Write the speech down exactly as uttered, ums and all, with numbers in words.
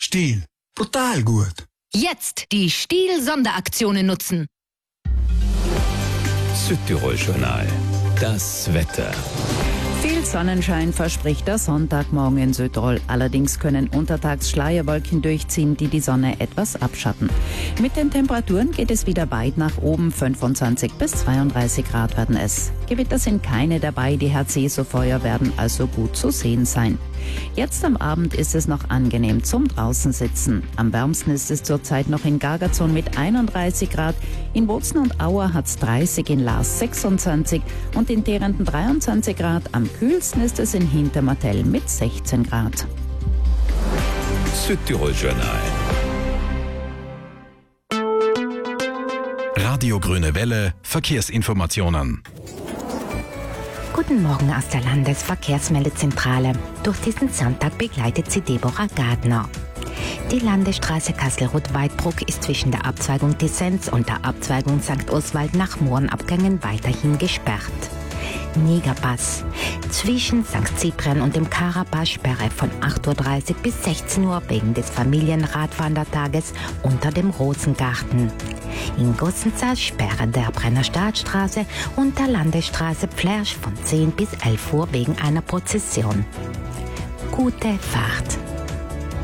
Stiel. Brutal gut. Jetzt die Stiel-Sonderaktionen nutzen. Südtirol-Journal. Das Wetter. Viel Sonnenschein verspricht der Sonntagmorgen in Südtirol. Allerdings können untertags Schleierwolken durchziehen, die die Sonne etwas abschatten. Mit den Temperaturen geht es wieder weit nach oben. fünfundzwanzig bis zweiunddreißig Grad werden es. Gewitter sind keine dabei. Die Herz-Jesu-Feuer werden also gut zu sehen sein. Jetzt am Abend ist es noch angenehm zum draußen sitzen. Am wärmsten ist es zurzeit noch in Gargazon mit einunddreißig Grad. In Bozen und Auer hat es dreißig, in Laas sechsundzwanzig und in Terenden dreiundzwanzig Grad. Am kühlsten ist es in Hintermartell mit sechzehn Grad. Südtirol-Journal. Radio Grüne Welle, Verkehrsinformationen. Guten Morgen aus der Landesverkehrsmeldezentrale. Durch diesen Sonntag begleitet sie Deborah Gardner. Die Landesstraße Kassel-Rot-Weidbruck ist zwischen der Abzweigung Dessenz und der Abzweigung Sankt Oswald nach Mohrenabgängen weiterhin gesperrt. Negerpass. Zwischen Sankt Cyprian und dem Karapass Sperre von acht Uhr dreißig bis sechzehn Uhr wegen des Familienradwandertages unter dem Rosengarten. In Gossensee Sperre der Brennerstadtstraße und der Landesstraße Pflersch von zehn bis elf Uhr wegen einer Prozession. Gute Fahrt!